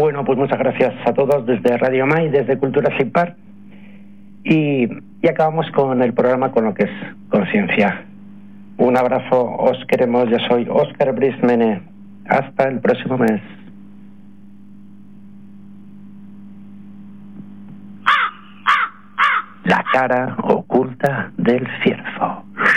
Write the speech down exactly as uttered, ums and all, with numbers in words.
Bueno, pues muchas gracias a todos desde Radio Mai, desde Cultura Sin Par. Y, y acabamos con el programa con lo que es conciencia. Un abrazo, os queremos, yo soy Óscar Brismene. Hasta el próximo mes. La cara oculta del ciervo.